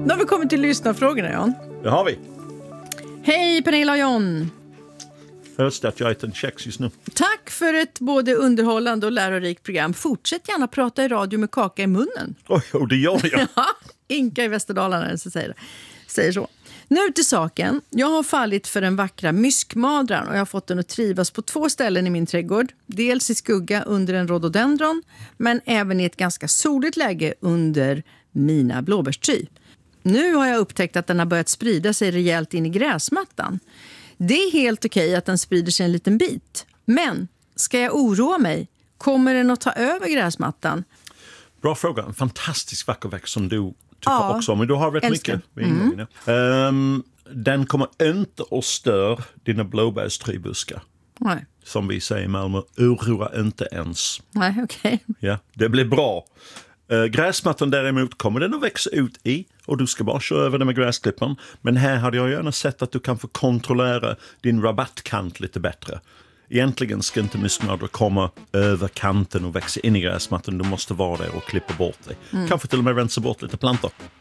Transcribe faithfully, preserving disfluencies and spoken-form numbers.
Nu har vi kommit till lyssnarfrågorna, Jan. Det har vi. Hej Pernilla och John. Hörs det att jag äter en kex just nu? Tack för ett både underhållande och lärorikt program. Fortsätt gärna prata i radio med kaka i munnen. Oj, oh, det gör jag. Ja, Inka i Västerdalarna så säger, säger så. Nu till saken. Jag har fallit för den vackra myskmadran och jag har fått den att trivas på två ställen i min trädgård. Dels i skugga under en rhododendron, men även i ett ganska soligt läge under mina blåbärstry. Nu har jag upptäckt att den har börjat sprida sig rejält in i gräsmattan. Det är helt okej att den sprider sig en liten bit. Men ska jag oroa mig? Kommer den att ta över gräsmattan? Bra fråga. En fantastisk vacker växt som du tycker Ja, också om. Men du har rätt älskar. mycket. Mm. Um, den kommer inte att störa dina blåbärstrybuskar. Nej. Som vi säger i Malmö, oroa inte ens. Nej, okej. Ja, det blir bra. Uh, gräsmattan däremot kommer den att växa ut i och du ska bara köra över den med gräsklipparen. Men här hade jag gärna sett att du kan få kontrollera din rabattkant lite bättre. Egentligen ska inte myskmador komma över kanten och växa in i gräsmattan. Du måste vara där och klippa bort dig. Mm. Kanske till och med rensa bort lite plantor.